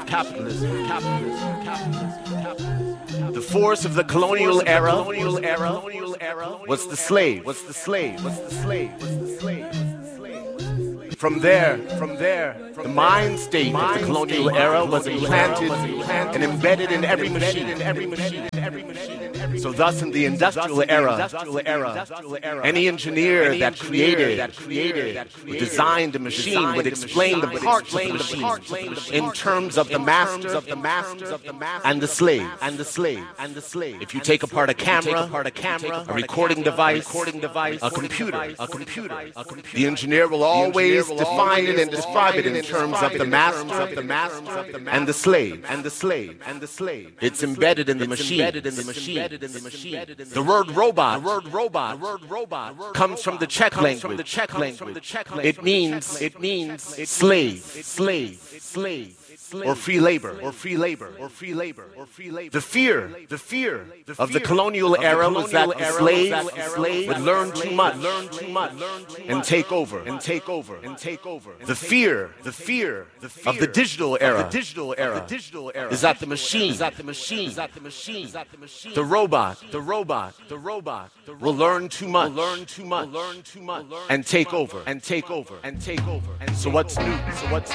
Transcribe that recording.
The force of the colonial era was the slave. From there, the mind state of the colonial era was implanted and embedded in every machine. So thus in the industrial era, any engineer that created or designed a machine would explain the parts of the machine in terms of the master and the slave. If you take apart a camera, a recording device, a computer, the engineer will always define it and describe it in terms of the master and the slave. It's embedded in the machine. The word robot comes from the Czech language. It means slave. Or free labor. The fear of the colonial era was that the slave would learn too much and take over. The fear of the digital era is that the machine, the robot will learn too much and take over. So what's new?